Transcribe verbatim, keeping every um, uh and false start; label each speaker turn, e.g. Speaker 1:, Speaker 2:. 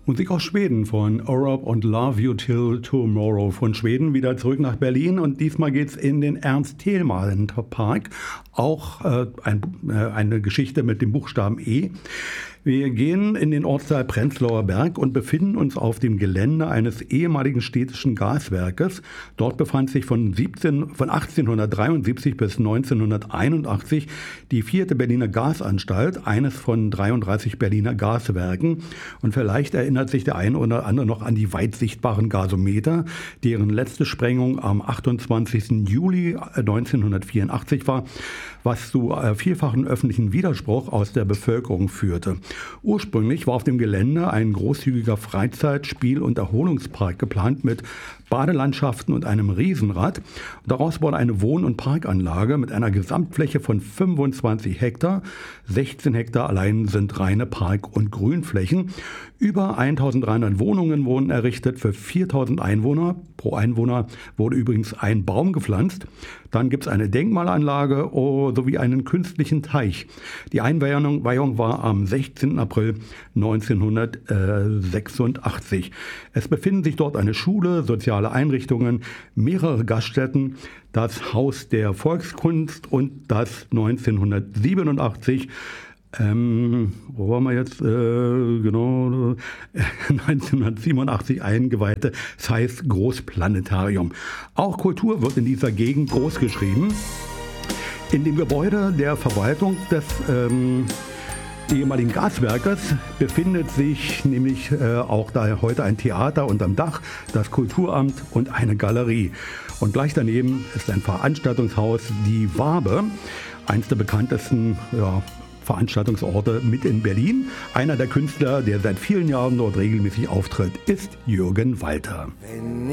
Speaker 1: Musik aus Schweden von Orup und Love You Till Tomorrow. Von Schweden wieder zurück nach Berlin und diesmal geht's in den Ernst-Thälmann-Park. Auch äh, ein, äh, eine Geschichte mit dem Buchstaben E. Wir gehen in den Ortsteil Prenzlauer Berg und befinden uns auf dem Gelände eines ehemaligen städtischen Gaswerkes. Dort befand sich von, siebzehn, von achtzehnhundertdreiundsiebzig bis neunzehnhunderteinundachtzig die vierte Berliner Gasanstalt, eines von dreiunddreißig Berliner Gaswerken. Und vielleicht erinnert sich der eine oder andere noch an die weit sichtbaren Gasometer, deren letzte Sprengung am achtundzwanzigsten Juli neunzehnhundertvierundachtzig war, was zu äh, vielfachen öffentlichen Widerspruch aus der Bevölkerung führte. Ursprünglich war auf dem Gelände ein großzügiger Freizeit-, Spiel- und Erholungspark geplant mit Badelandschaften und einem Riesenrad. Daraus wurde eine Wohn- und Parkanlage mit einer Gesamtfläche von fünfundzwanzig Hektar. sechzehn Hektar allein sind reine Park- und Grünflächen. Über eintausenddreihundert Wohnungen wurden errichtet für viertausend Einwohner. Pro Einwohner wurde übrigens ein Baum gepflanzt. Dann gibt es eine Denkmalanlage oh, sowie einen künstlichen Teich. Die Einweihung Weihung war am sechzehnten April neunzehnhundertsechsundachtzig. Es befinden sich dort eine Schule, soziale Einrichtungen, mehrere Gaststätten, das Haus der Volkskunst und das neunzehnhundertsiebenundachtzig Ähm, wo waren wir jetzt? Äh, genau, neunzehnhundertsiebenundachtzig eingeweihte Zeiss Großplanetarium. Auch Kultur wird in dieser Gegend großgeschrieben. In dem Gebäude der Verwaltung des ähm, ehemaligen Gaswerkes befindet sich nämlich äh, auch da heute ein Theater unterm Dach, das Kulturamt und eine Galerie. Und gleich daneben ist ein Veranstaltungshaus, die Wabe, eines der bekanntesten, ja, Veranstaltungsorte mit in Berlin. Einer der Künstler, der seit vielen Jahren dort regelmäßig auftritt, ist Jürgen Walter.
Speaker 2: Wenn